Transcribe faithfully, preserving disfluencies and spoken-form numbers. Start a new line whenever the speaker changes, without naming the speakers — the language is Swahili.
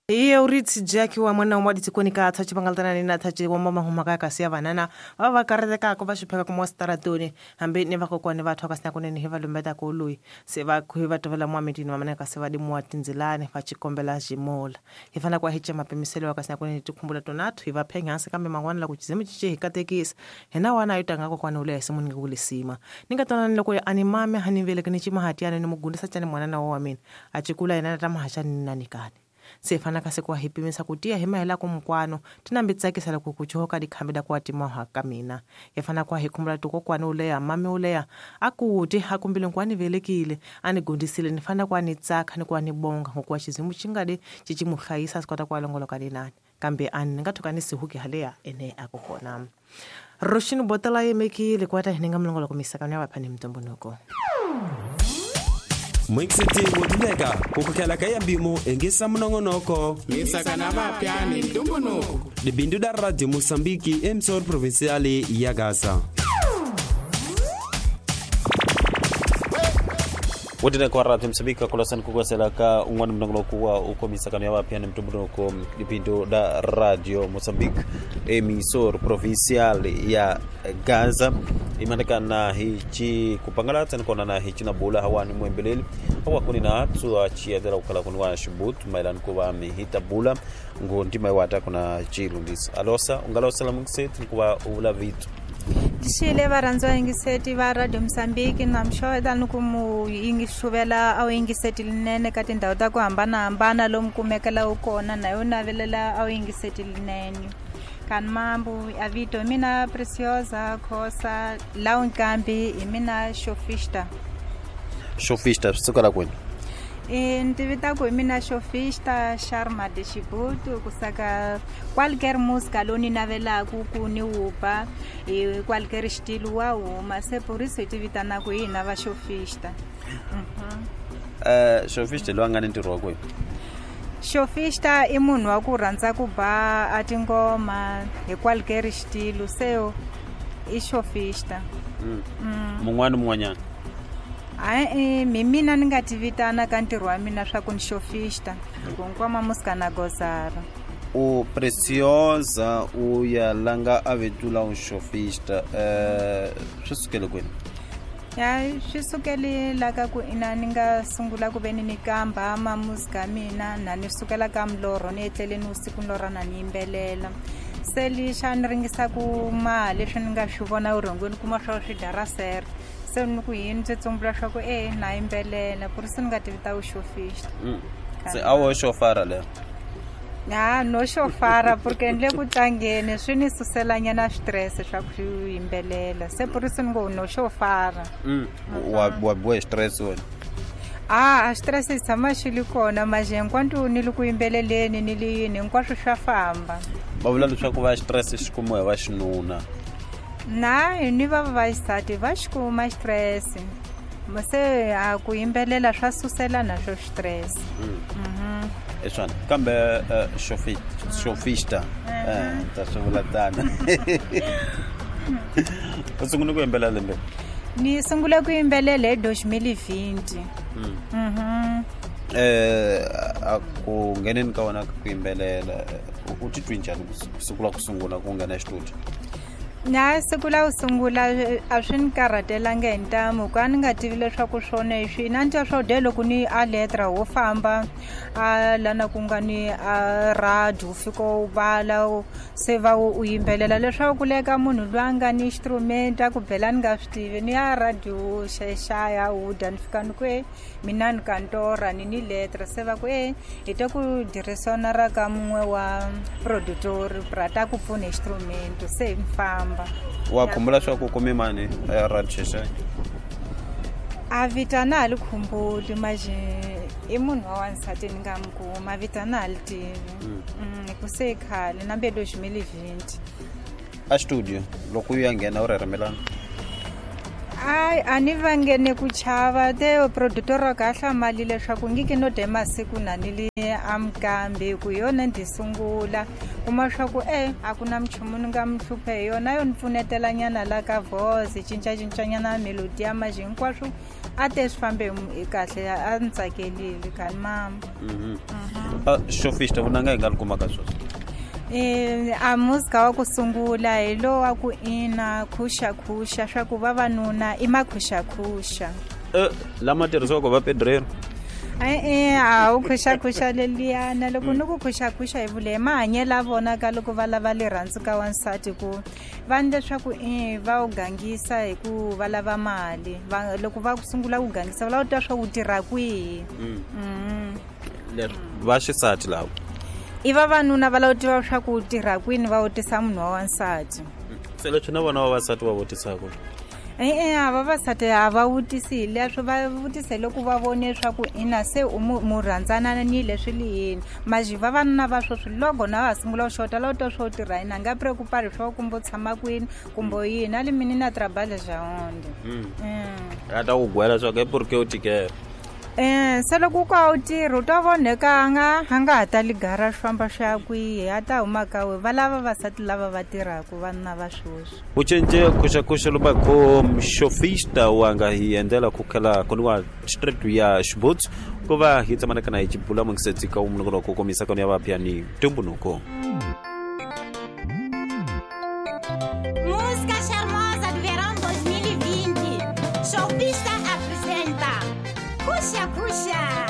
Iye uritsi Jackie wa mwana wa ditsikoni ka tsatsi bangaltana ni na tsatsi wa mama huma ka ka sia banana ba ba karete ka ko ba shipheka ko mo staratoni hambe ne ba go kwane ba thoka sna konene heva lombeta ko lui se ba ku ba tovela mo amedini mamana ka se ba di mo atinzilane fa chikombela jimola ifana kwa hiche mapemiselo ka sna konene tikhumbula tonathu iva phenga se kambe mangwana la ku tseme tshi hikatekisa hena wana yitanga ko kwana ule se muninga kulisima ninga tona loko animame hanivele kini chima hatiana ni mugundisa tsane mwana na wa mina achikula ina ta mahasha ni nanikani sefana ka se kwa hipimisa kutia hema hela ko mkwano tinambitsakisa la kukuchoka dikhambela kwa tima ha kamina efana kwa hikumbula toko kwana ule ya mame ule ya akuti hakumbile kwani velekile ani gondisile nifana kwa ni tsaka ni kwa ni bonga ngokwa chizimu chingade chichimukhayisa sikota kwa longolo kanenani kambe ani ngathoka ni sihuki haleya ene akukona Roshini botala yemekile kwata hinga mlongolo komisakana yabaphani mtombonoko
Mwixiti wodileka kukukela kaya mbimo engisa mnongonoko
Misakana bapyani mtumbunuko
Dibindu da Radio Mosambiki emsor provinciale ya Gaza
Wodine kwa Radio Mosambiki kulasan kukwasela ka ungwani mnongonoko wa uko misakana yabaphani mtumbunuko Dibindu da Radio Mosambiki emisor provinciale ya Gaza imanaka na hichi kupangala tani kona na hichi na bula hawani mwembeleli hawa kuni na hatu achia dela ukala kuni wana shibut mailan kuwa mihita bula ngu ndima iwata kuna chilundis alosa ungalosa la mungiseti nkuwa ula vitu
Dishile baranzwa ingiseti ba Radio Mosambiki na mshoeda nukumu ingishuvela au ingiseti linene kati ndauta kuhambana ambana lo mkumekela ukona na yuna velela au ingiseti linene kan mambo avito mina preciosa cosa la un cambi mina shofista
shofista sukala kwenu
e ntivita ku mina shofista sharma de shibutu kusaka qualquer música loni navela ku kuni upa e qualquer estilo wa uma se por isso tivita na ku ina va shofista
mhm eh shofista lo angani ntiro kwenu
Shofista i munhu wa ku rhandza ku ba atingoma hi qualquer estilo seo i shofista
mm. mm. Mungwani mungwanyana
ai mimina ni nga tivitana ka ntirho wa mina swa ku ni shofista nkwama musika na gozara
o preciosa u ya langa avetula un shofista eh swisukele kwenu
ya swisukele laka ku ina ninga sungula ku veni ni kamba ma muzika mina na ni sukela ka mloro ni etleleni usiku lora na ni imbelela seli shani ringisa ku ma leswi ni nga swi vona urongweni kuma swa swi darasera se ni ku yini tsombula swa ku eh na imbelela por isso ni nga tivita u shofista
se awo shofara le
ya no shofara porque ndle ku tlangeni swi ni susela nyana stress swa ku imbelela se por isso ngo no shofara
mm wa wa bo stress wona
ah stress isama shili kona maje nkwantu ni lu ku imbeleleni ni li ni nkwasho swa famba
bavula leswaku va stress xikumo va xinuna
na ni va va isati va xikuma stress mase a ku imbelela swa susela na swo stress
mhm eswana kambe shofista shofista eh tasuvula tana usungule ku imbelela lembe
ni sungule ku imbelela hi twenty twenty mhm
eh aku ngeneni ka wona ku imbelela utitwi njani kusukula kusungula ku ngena studio
na sikula usungula a swi ni karhatelanga hi ntamu ku a ni nga tivi leswaku swona hi swi na ntwa swo de loko ni a letra wo famba a lana ku nga ni a radio fiko vala se va u yimbelela leswaku leka munhu loyi a nga ni instrument a ku bela ni nga swi tivi ni ya radio xexaya u dan fika ni ku e mina ni kantora ni ni letra se va ku e hi te ku dirisona ra ka mun'we wa producer prata ku pfuna instrument se mfamba
wa khumbula swa ku kome mani ya radshesha
a vitana ali khumbuli maje i munhu wa wansati ni nga mkuma vitana ali tivi mm ku se khale na mbedo twenty twenty
a studio loko u ya nghena u reremelana
ai ani vangene ku chava te producer ka hlamali leswaku ngiki no de masiku nanili amkambe ku yona ndisungula kuma swa ku eh akuna mchumu nga mhluphe yona yo nipfunetela nyana la ka voice cinca cinca nyana melody ya majinkwashu a te swi fambe kahle a ni tsakelile kani mama.
Shofista vunanga hi nga likumaka sweswo
Eh a muzika wa ku sungula hi lo wa ku ina khusha khusha swa ku vavanuna i makhusha khusha.
Eh lama tirhisiwaka va pedrero
Eh a u khusha khusha leliyana loko ni ku khusha khusha hi vule mahanyela vona ka loko va lava le rhandzu ka wansati ku va ndle swa ku eh va u gangisa hi ku va lava mali va loko va sungula ku gangisa va lava ta swa u tirha kwihi. Mhm.
leswi va xisati lava
I vavanuna va lava tiva swa ku tirha kwini va vutisa munhu wa wansati.
se leswi na vona vavasati va vutisaka
Eh eh vavasati a va vutisi leswo va vutise loko va vone swa ku ina se u mu rhandzana ni leswi liyini maji vavanuna va swo swilogo na va sungula u xota loko to swo tirha ina nga preocupari swa kumbo tshama kwini kumbo yini ali mini na trabalho ja onde.
Mm. ata ku gwela swa ke porque u tikela
Eh se loko ka u tirha u ta voneka nga hanga hata ligara swifamba swa kwihi hata huma ka we va lava vasati lava va tirhaka vanna va swoswi
u cince kuxakuxa luba ko mshofista wanga hi endlela ku khala kuniwa street ya Xibutsu ku va hi tsamanaka na hi cibula mungisetsi ka umunoko komisa koni ya vapiani ntumbuluko.
Música charmosa do verão dois mil e vinte. Showpista apresenta Puxa Puxa.